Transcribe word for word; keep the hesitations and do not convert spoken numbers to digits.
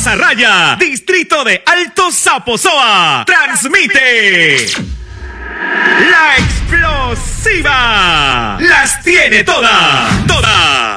Mazarraya, distrito de Alto Zaposoa. Transmite La Explosiva. Las tiene todas, todas.